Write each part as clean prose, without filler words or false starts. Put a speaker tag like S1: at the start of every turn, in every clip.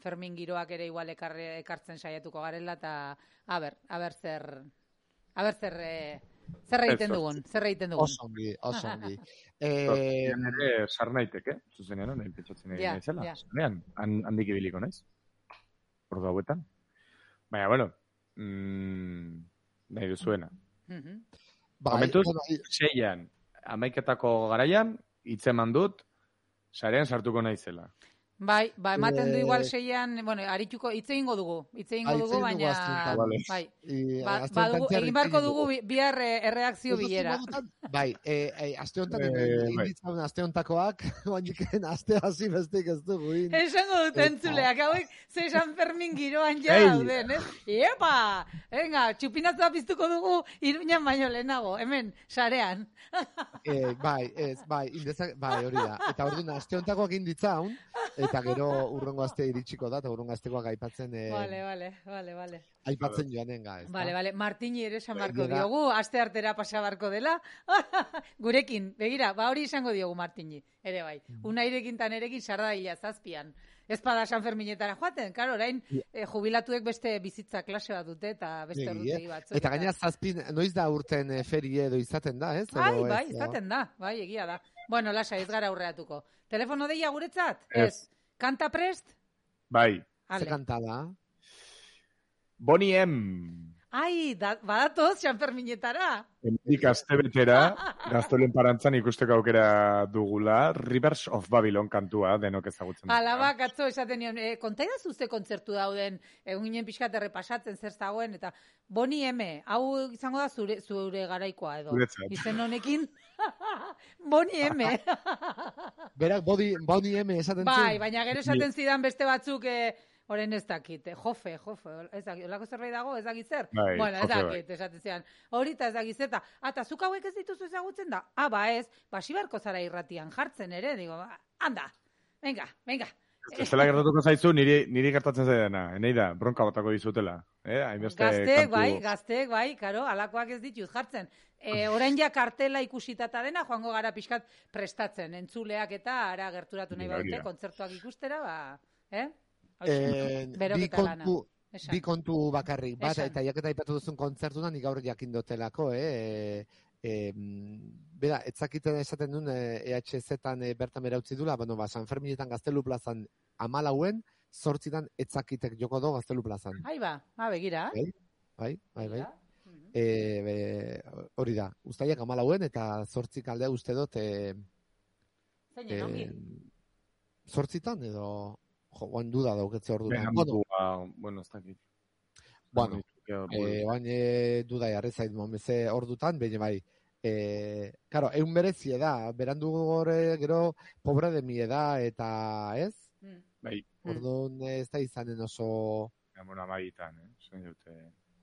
S1: Fermin giroak ere igual ekartzen saiatuko garela, eta aber zer egiten dugun.
S2: Oso ongi.
S3: Ere sar naiteke, zuzenean, nahi pentsatzen egin naizela. Zuzenean, handik ibiliko naiz. Ordu hauetan. Baina, bueno, nahi duzuena. Momentuz, 6an, 11etako garaian, hitzeman dut, sarean sartuko naizela.
S1: Bai, ematen du igual 6an, bueno, arituko, hitz egingo dugu, baina, bai, egin barko dugu bihar erreakzio bilera.
S2: Bai, aste honetan, inditzaun aste honetakoak, bainiken aste hasi bestik ez dugu.
S1: Esango dut entzuleak, hauek, ze San Fermin giroan ja dauden, ez? Iepa! Venga, txupinazoa piztuko dugu, Iruñan baino lehenago, hemen, sarean.
S2: Bai, hori da. Eta hori da, aste honetakoak inditzaun, eta gero urrengo aste iritsiko da, eta urrengo astekoak aipatzen...
S1: Vale.
S2: Aipatzen joanen ga, ez da?
S1: Vale. Martini ere esan barko diogu, aste artera pasa barko dela. Gurekin, begira, hori izango diogu Martini, ere bai. Unairekin tan erekin sardaila zazpian. Ez pada San Ferminetara joaten, karo, orain jubilatuek beste bizitza klase bat dute, eta beste ordutegi batzuk.
S2: Eta gaina zazpin, noiz da urten ferie edo izaten da, ez?
S1: Bai, izaten da, bai, egia da. Bueno, lasa, ez gara aurreatuko. Telefono deia guretzat? Ez. Kanta prest?
S3: Bai.
S2: Ze kanta da?
S3: Bonnie M.
S1: Ai, badatoz, San Ferminetara.
S3: Hemendik astebetera, Gaztolen Parantzan ikusteko aukera dugula, Rivers of Babylon kantua, denok ezagutzen.
S1: Alabak, atzo esaten nion, kontaidazu ze kontzertu dauden, egun ginen pixkat errepasatzen zer zagoen, eta Bonnie M, hau izango da zure garaikoa edo.
S3: Guretzat.
S1: Izen honekin, Bonnie M.
S2: Berak, Bonnie M esaten zuen.
S1: Bai, baina gero esaten zidan beste batzuk... Horen ez dakit, jofe, ez dakit, olako zerbait dago, ez dakit zer?
S3: Bai,
S1: bueno, ez dakit, esaten zian. Horita ez dakit zer, eta zuk hauek ez dituzu ezagutzen da? Ba ez, basibarko zara irratian jartzen ere, digo, anda, venga.
S3: Ez dela gertatuko zaizu, niri gertatzen zaidana, enei da, bronka batako dizutela.
S1: Gazteek, bai, karo, alakoak ez dituz jartzen. Orain ja kartela ikusitata dena, joango gara pixkat prestatzen, entzuleak eta ara gerturatu nahi baute, kontzertuak ikustera,
S2: Bi kontu bakarrik, bat, eta jaketa ipatu duzun kontzertunan, nik gaur jakin dotelako, bera, etzakiten esaten duen EHZ-etan bertan bera utzi dula, San Ferminetan Gaztelu plazan 14, 8 etzakitek joko do Gaztelu plazan.
S1: Begira.
S2: Bai. Hori da, uztaiak 14 eta 8 aldea uste dut...
S1: Zeinen ongi?
S2: 8 edo... Oan duda dauketze hor dura.
S3: Bueno, ez dakit.
S2: Bueno, baina duda jarri zait momeze hor dutan, baina bai. Karo, egun berezie da, berandu gore gero pobre de mi eda, eta ez?
S3: Bai.
S2: Orduan ez da izanen oso...
S3: Bueno, amaitan, Zain dute...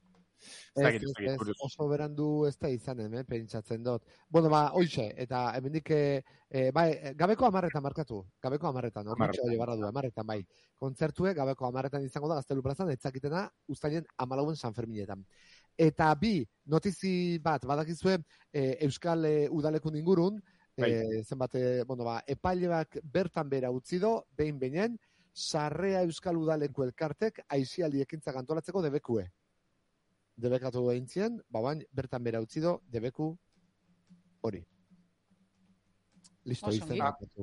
S2: Oso berandu ez da izanen, pentsatzen dut. Bueno, hoxe, eta hemendik, gabeko 10 markatu. Gabeko 10, horretxo barra du, 10 bai. Kontzertue, gabeko 10 izango da, Gaztelu plazan, etzakitena, ustainen 14 San Ferminetan. Eta notizi bat, badakizue, Euskal Udalekun ingurun, zenbat, epaileak bertan bera utzi do, behin, Sarrea Euskal Udaleku elkartek, aizialdi ekintzak antolatzeko debekue. Debekatu behintzien, bertan bera utzi do, debeku hori. Listo, izan.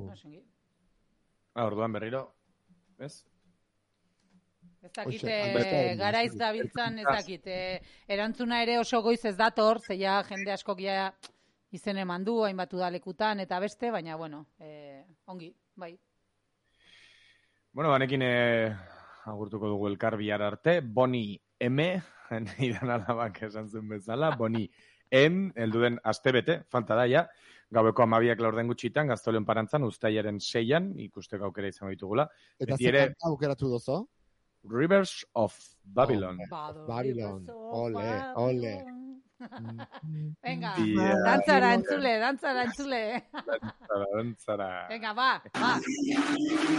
S3: Orduan berriro, ez?
S1: Ez dakit, garaiz dabiltzan, ez dakit. Erantzuna ere oso goiz ez dator, zeia jende askok ja izen eman du, hainbat udalekutan, eta beste, baina, bueno, ongi, bai.
S3: Bueno, banekin agurtuko dugu elkar bihar arte, Bonnie M, nidan alabak esan zuen bezala, Bonnie M, elduden astebete, falta daia, gaueko 12 laurden gutxitan, Gaztolen Parantzan, uztailaren 6an, ikusteko aukera izango ditugula.
S2: Eta zer aukeratu dozo?
S3: Rivers of Babylon.
S2: Babylon, ole.
S1: Venga, dantzara entzule.
S3: Dantzara.
S1: Venga, ba.